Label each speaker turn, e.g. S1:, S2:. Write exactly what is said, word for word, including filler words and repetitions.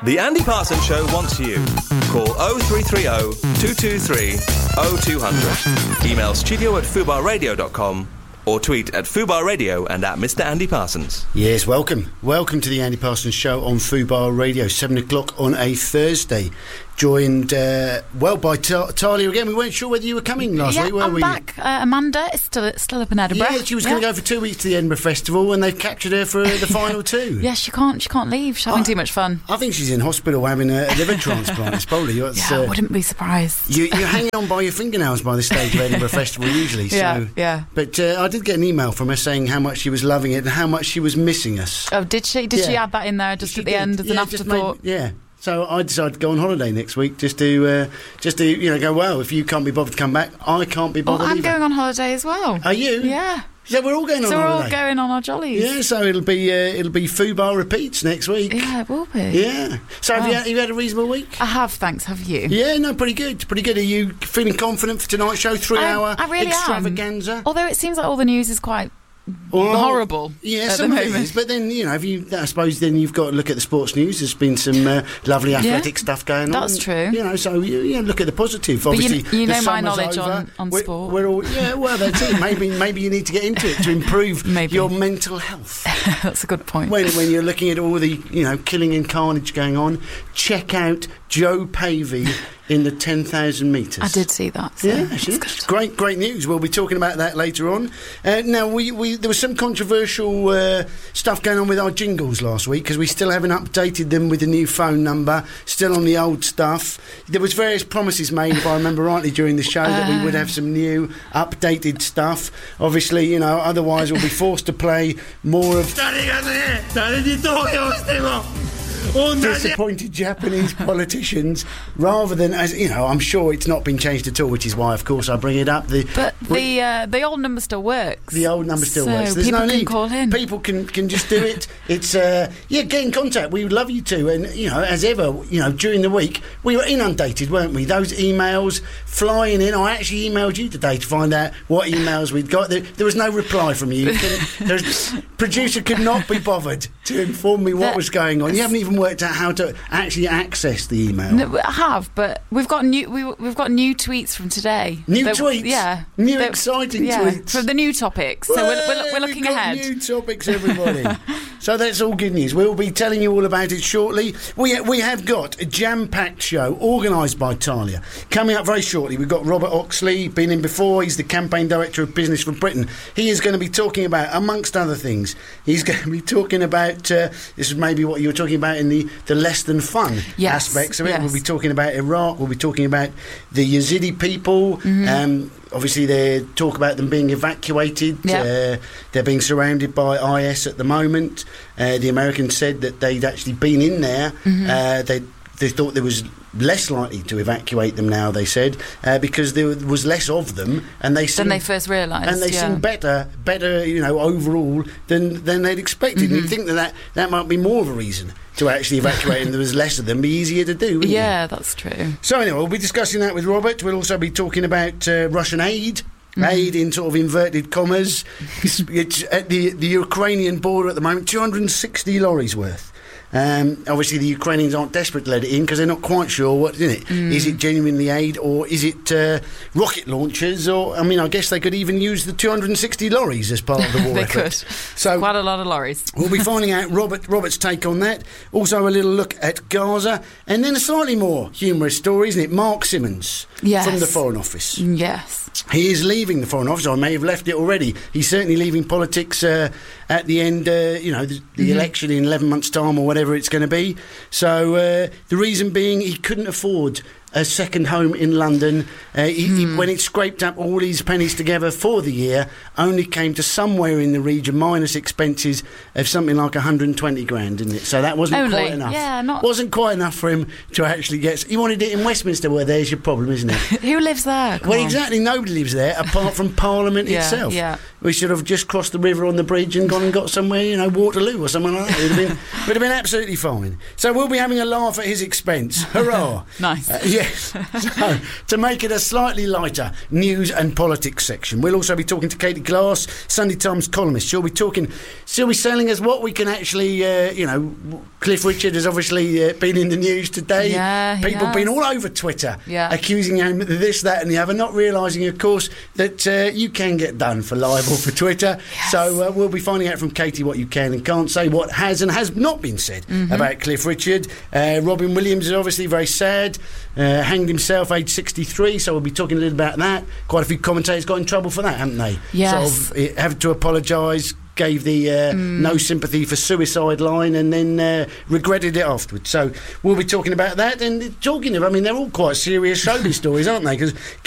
S1: The Andy Parsons Show wants you. Call oh three three oh, two two three, oh two hundred. Email studio at fubar radio dot com or tweet at Fubar Radio and at Mister Andy Parsons.
S2: Yes, welcome. Welcome to the Andy Parsons Show on Fubar Radio, seven o'clock on a Thursday. Joined, uh, well, by Ta- Talia again. We weren't sure whether you were coming last
S3: yeah,
S2: week, were
S3: I'm
S2: we?
S3: back. Uh, Amanda is still still up in Edinburgh.
S2: Yeah, she was
S3: yeah.
S2: going to go for two weeks to the Edinburgh Festival, and they've captured her for the final two.
S3: Yeah, she can't. She can't leave. She's having
S2: I,
S3: too much fun.
S2: I think she's in hospital having a liver transplant. It's probably. It's,
S3: yeah, I
S2: uh,
S3: wouldn't be surprised.
S2: You, you're hanging on by your fingernails by the stage of Edinburgh Festival usually. So.
S3: Yeah, yeah.
S2: But uh, I did get an email from her saying how much she was loving it and how much she was missing us.
S3: Oh, did she? Did
S2: yeah.
S3: she add that in there just
S2: she
S3: at the
S2: did.
S3: end as
S2: yeah,
S3: an afterthought?
S2: Made, yeah. So I decided to go on holiday next week just to, uh, just to, you know, go, well, if you can't be bothered to come back, I can't be bothered
S3: Oh, I'm
S2: either.
S3: going on holiday as well.
S2: Are you?
S3: Yeah.
S2: So we're all going on
S3: so
S2: holiday.
S3: So we're all going on our jollies.
S2: Yeah, so it'll be uh, it'll be Fubar repeats next week.
S3: Yeah, it will be.
S2: Yeah. So
S3: wow.
S2: have, you had, have you had a reasonable week?
S3: I have, thanks. Have you?
S2: Yeah, no, pretty good. Pretty good. Are you feeling confident for tonight's show? Three
S3: I,
S2: hour
S3: I really
S2: extravaganza?
S3: Am. Although it seems like all the news is quite...
S2: Well,
S3: horrible.
S2: Yeah,
S3: at
S2: some
S3: the
S2: of it
S3: moment.
S2: is, but then you know, if you, I suppose then you've got to look at the sports news. There's been some uh, lovely athletic
S3: yeah,
S2: stuff going
S3: that's
S2: on.
S3: That's true.
S2: You know, so you, you know, look at the positive.
S3: But
S2: Obviously,
S3: you, you
S2: the
S3: know my
S2: summer's
S3: knowledge
S2: over.
S3: on, on
S2: we're,
S3: sport.
S2: We're all, yeah, well, that's it. Maybe maybe you need to get into it to improve
S3: maybe.
S2: your mental health.
S3: That's a good point.
S2: When when you're looking at all the you know killing and carnage going on, check out Joe Pavey in the ten thousand metres.
S3: I did see that. So
S2: yeah, it's great, great news. We'll be talking about that later on. Uh, now, we, we there was some controversial uh, stuff going on with our jingles last week because we still haven't updated them with the new phone number, still on the old stuff. There was various promises made, if I remember rightly, during the show uh. that we would have some new, updated stuff. Obviously, you know, otherwise we'll be forced to play more of... disappointed Japanese politicians rather than, as you know, I'm sure it's not been changed at all, which is why of course I bring it up. The,
S3: but the uh, the old number still works.
S2: The old number still
S3: so
S2: works. There's
S3: people
S2: no
S3: can
S2: need.
S3: Call in.
S2: People can, can just do it. It's uh, yeah, get in contact. We would love you to. And you know, as ever, you know, during the week we were inundated, weren't we? Those emails flying in. I actually emailed you today to find out what emails we'd got. There, there was no reply from you. There's, producer could not be bothered to inform me what the, was going on. You haven't even worked out how to actually access the email.
S3: No, I have, but we've got new we, we've got new tweets from today.
S2: New
S3: They're,
S2: tweets,
S3: yeah,
S2: new exciting
S3: yeah,
S2: tweets
S3: from the new topics. So
S2: well,
S3: we're, we're, we're looking
S2: we've got
S3: ahead.
S2: New topics, everybody. So that's all good news. We'll be telling you all about it shortly. We we have got a jam-packed show organised by Talia coming up very shortly. We've got Robert Oxley, been in before. He's the campaign director of Business for Britain. He is going to be talking about, amongst other things, he's going to be talking about. Uh, this is maybe what you were talking about in the the less than fun
S3: yes,
S2: aspects of it.
S3: Yes.
S2: We'll be talking about Iraq. We'll be talking about the Yazidi people.
S3: Mm-hmm.
S2: Um, obviously, they talk about them being evacuated.
S3: Yep.
S2: Uh, they're being surrounded by I S at the moment. Uh, the Americans said that they'd actually been in there.
S3: Mm-hmm.
S2: Uh, they they thought there was less likely to evacuate them now, they said, uh, because there was less of them, and they seemed,
S3: than they first realised,
S2: and they
S3: yeah.
S2: seemed better, better, you know, overall than than they'd expected.
S3: Mm-hmm.
S2: And you'd think that, that that might be more of a reason to actually evacuate, and there was less of them, be easier to do, wouldn't
S3: yeah,
S2: it?
S3: that's true.
S2: So anyway, we'll be discussing that with Robert. We'll also be talking about uh, Russian aid. Mm-hmm. Aid in sort of inverted commas. it's, it's at the the Ukrainian border at the moment, two hundred sixty lorries worth. Um, obviously, the Ukrainians aren't desperate to let it in because they're not quite sure what's in it. Mm. Is it genuinely aid, or is it uh, rocket launchers? Or I mean, I guess they could even use the two hundred sixty lorries as part of the war
S3: they
S2: effort.
S3: could.
S2: So
S3: quite a lot of lorries.
S2: We'll be finding out Robert Robert's take on that. Also, a little look at Gaza, and then a slightly more humorous story, isn't it? Mark Simmons
S3: yes.
S2: from the Foreign Office.
S3: Yes.
S2: He is leaving the Foreign Office. I may have left it already. He's certainly leaving politics uh, at the end, uh, you know, the, the mm-hmm. election in eleven months' time or whatever it's going to be. So uh, the reason being he couldn't afford a second home in London. Uh, he,
S3: mm.
S2: he, when it scraped up all his pennies together for the year, only came to somewhere in the region, minus expenses, of something like one hundred twenty grand, didn't it? So that wasn't
S3: only.
S2: quite enough.
S3: Yeah, not
S2: wasn't quite enough for him to actually get... He wanted it in Westminster. Well, there's your problem, isn't it?
S3: Who lives there? Come
S2: well,
S3: on.
S2: exactly. Nobody lives there apart from Parliament
S3: yeah,
S2: itself.
S3: Yeah.
S2: We should have just crossed the river on the bridge and gone and got somewhere, you know, Waterloo or something like that. It would have been, would have been absolutely fine. So we'll be having a laugh at his expense. Hurrah!
S3: Nice.
S2: Uh, yes. So, to make it a slightly lighter news and politics section, we'll also be talking to Katie Glass, Sunday Times columnist. She'll be talking, she'll be telling us what we can actually, uh, you know, Cliff Richard has obviously uh, been in the news today.
S3: Yeah, he
S2: People have been
S3: has.
S2: all over Twitter
S3: Yeah.
S2: accusing him of this, that and the other, not realising, of course, that uh, you can get done for libel for Twitter.
S3: Yes.
S2: So uh, we'll be finding out from Katie what you can and can't say, what has and has not been said
S3: Mm-hmm.
S2: about Cliff Richard. Uh, Robin Williams is obviously very sad, uh, hanged himself age sixty-three, so we'll be talking a little about that. Quite a few commentators got in trouble for that, haven't they?
S3: Yes.
S2: Sort of uh, have to apologise, gave the uh,
S3: Mm.
S2: no sympathy for suicide line, and then uh, regretted it afterwards. So we'll be talking about that and talking of, I mean, they're all quite serious showbiz stories, aren't they? Because